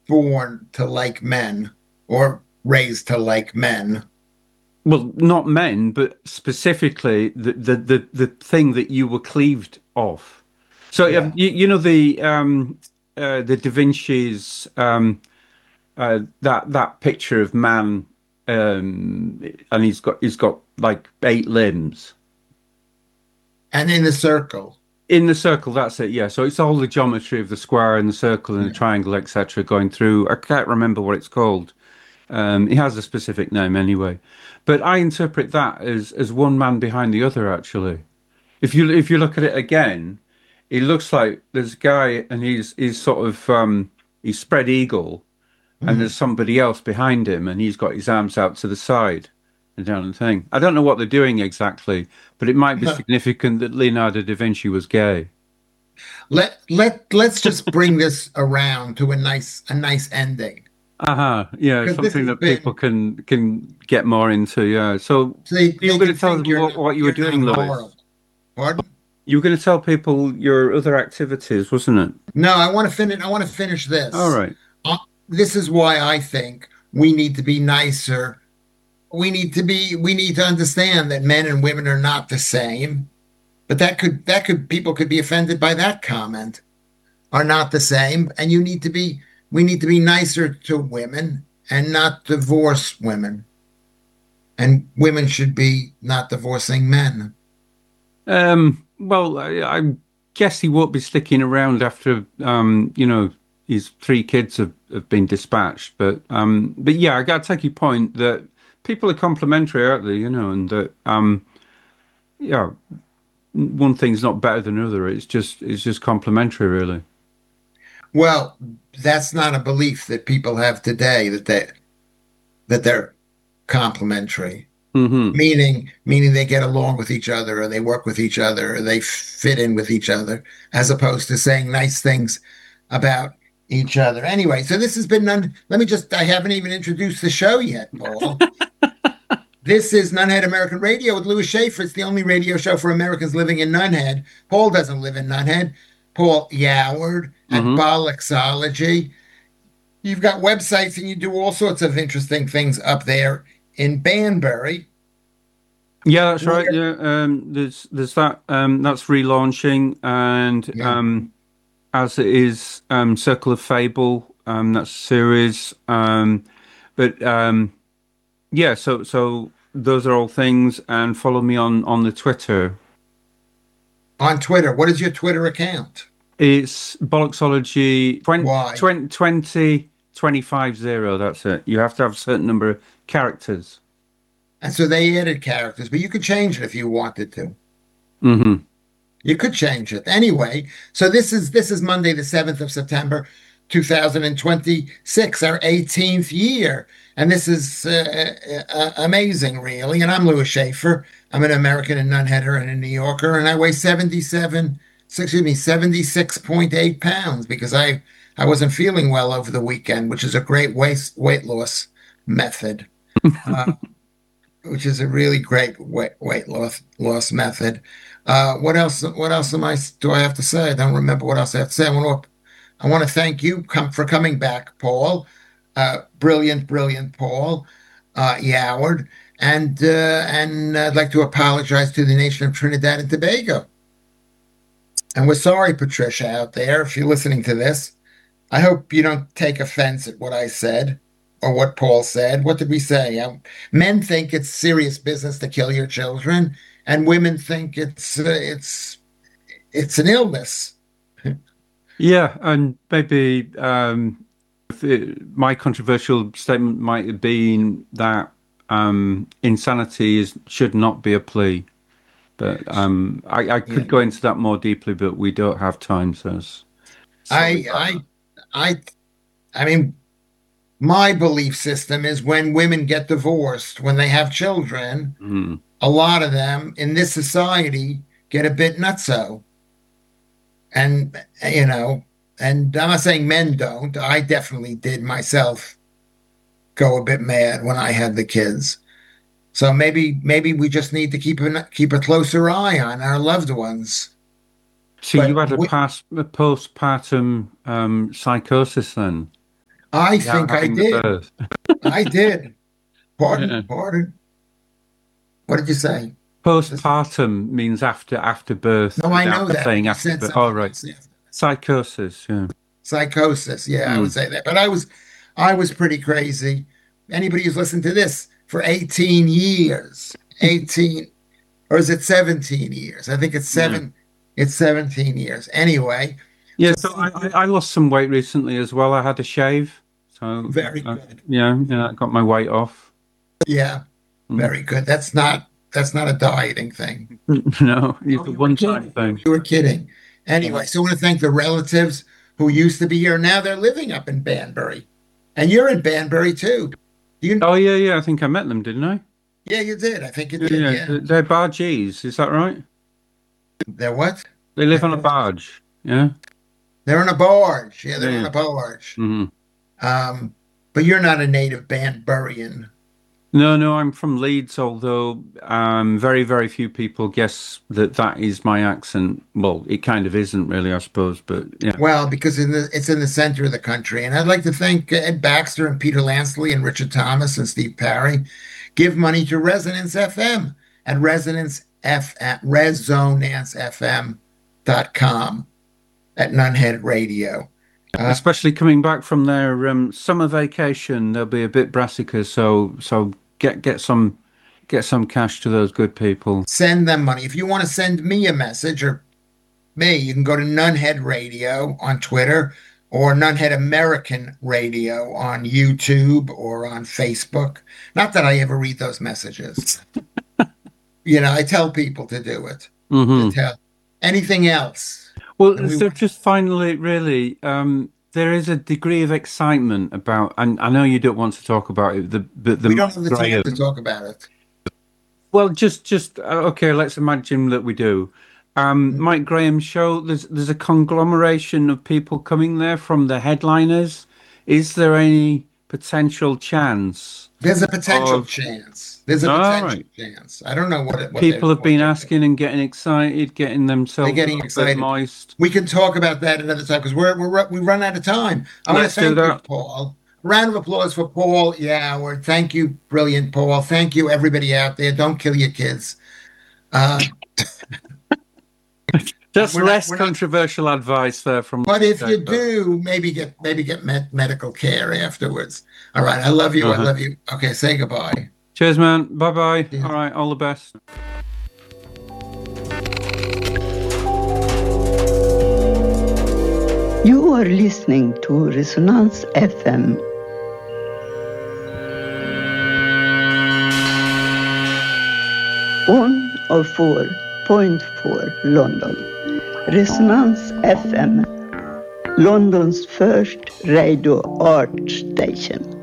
born to like men or raised to like men. Well, not men, but specifically the thing that you were cleaved of. So Yeah. you know the Da Vinci's that picture of man, and he's got like 8 limbs And in the circle. in the circle. That's it. Yeah. So it's all the geometry of the square and the circle and the Yeah. triangle, etc., going through. I can't remember what it's called. It has a specific name anyway, but I interpret that as one man behind the other. Actually, if you look at it again, it looks like there's a guy and he's sort of he's spread eagle, and there's Mhm. somebody else behind him, and he's got his arms out to the side and down the thing. I don't know what they're doing exactly, but it might be significant that Leonardo da Vinci was gay. Let's just bring this around to a nice ending. Aha, yeah, Because this something has that people been can get more into. Yeah. So so they, you were they going can to tell think them what you were you're not doing, moral. Lewis. Pardon? You were going to tell people your other activities, wasn't it? No, I want to finish All this. right. Uh, this is why I think we need to be nicer. We need to understand that men and women are not the same. But that could people could be offended by that comment. Are not the same, and we need to be nicer to women and not divorce women. And women should be not divorcing men. Well, I guess he won't be sticking around after his 3 kids have been dispatched. But yeah, I got to take your point that people are complimentary, aren't they? And that yeah, one thing's not better than another. It's just complimentary, really. Well, that's not a belief that people have today that they're complementary, Hmm. meaning they get along with each other or they work with each other or they fit in with each other, as opposed to saying nice things about each other. Anyway, so this has been none. I haven't even introduced the show yet, Paul. This is Nunhead American Radio with Louis Schaefer. It's the only radio show for Americans living in Nunhead. Paul doesn't live in Nunhead. Paul Yoward at Hmm. Bollocksology. You've got websites and you do all sorts of interesting things up there in Banbury. Yeah, that's right. Where, Yeah, there's that. That's relaunching, and yeah, as it is, Circle of Fable. That's a series. But yeah, so those are all things, and follow me on the Twitter. on Twitter. What is your Twitter account? It's Bollocksology 20, Why? 20 That's it. You have to have a certain number of characters. And so they added characters, but you could change it if you wanted to. Hmm. You could change it. Anyway, so this is Monday, the 7th of September, 2026, our 18th year. And this is amazing, really. And I'm Louis Schaefer. I'm an American and nunheader and a New Yorker, and I weigh 76.8 pounds because I wasn't feeling well over the weekend, which is a great weight loss method. Uh, which is a really great weight loss method. What else? What else do I have to say? I don't remember what else I have to say. I want to thank you for coming back, Paul. Brilliant, brilliant, Paul Yoward, and I'd like to apologize to the nation of Trinidad and Tobago. And we're sorry, Patricia, out there, if you're listening to this. I hope you don't take offense at what I said or what Paul said. What did we say? Men think it's serious business to kill your children, and women think it's an illness. Yeah, and maybe my controversial statement might have been that insanity should not be a plea. But I Yeah. could go into that more deeply, but we don't have time, so sorry I about I that. I I mean, my belief system is when women get divorced, when they have children, Mm. a lot of them in this society get a bit nutso. And and I'm not saying men don't. I definitely did myself go a bit mad when I had the kids. So maybe we just need to keep a closer eye on our loved ones. So you But had a postpartum psychosis then? I without think I having the did. birth. I did. Pardon, Yeah. pardon. What did you say? Postpartum means after birth, No, I know without that, but saying you after said birth. Oh, something right. else. Yeah. Psychosis. Yeah. Psychosis. Yeah, I would Mm. say that. But I was pretty crazy. Anybody who's listened to this for 18 years, 18, or is it 17 years? I think it's Yeah. seven. It's 17 years. Anyway, Yeah. so So I lost some weight recently as well. I had a shave. So very good. yeah, I got my weight off. Yeah, Mm. very good. That's not a dieting thing. No, it's Oh, a you were one-time kidding. thing. You were kidding. Yeah. Anyway, so I want to thank the relatives who used to be here. Now they're living up in Banbury. And you're in Banbury too. You, Oh yeah. I think I met them, didn't I? yeah, you did. I think you Yeah, did. yeah. Yeah. They're bargees. Is that right? They're what? They live on a barge. Yeah. They're on a barge. Yeah, they're on Yeah. a barge. Hmm. But you're not a native Banburian. No, I'm from Leeds, although very, very few people guess that that is my accent. Well, it kind of isn't really, I suppose, but yeah. Well, because it's in the center of the country. And I'd like to thank Ed Baxter and Peter Lansley and Richard Thomas and Steve Parry. Give money to Resonance FM at resonancefm.com at Nunhead Radio. Especially coming back from their summer vacation, they'll be a bit brassica, so get some cash to those good people. Send them money. If you want to send me a message or me, you can go to Nunhead Radio on Twitter or Nunhead American Radio on YouTube or on Facebook. Not that I ever read those messages. I tell people to do it. Hmm. To tell anything else. Well, And so just finally, really, there is a degree of excitement about, and I know you don't want to talk about it, but the we don't have the time Graham. to talk about it. Well, just okay. Let's imagine that we do. Mike Graham show. There's a conglomeration of people coming there from the headliners. Is there any potential chance There's a potential of? chance. There's a All potential right. chance. I don't know what People have been they're asking and getting excited, getting themselves getting a bit excited. moist. We can talk about that another time because we run out of time. I want to Let's do thank you, that. Paul. Round of applause for Paul. Yeah, thank you, brilliant Paul. Thank you, everybody out there. Don't kill your kids. That's We're not- less we're not- controversial advice there from. But if you do, maybe get medical care afterwards. All right, I love you. I Uh-huh. love you. Okay, say goodbye. Cheers, man. Bye bye. Yeah. All right, all the best. You are listening to Resonance FM. On or 4.4 London. Resonance FM. Londons first radio art station.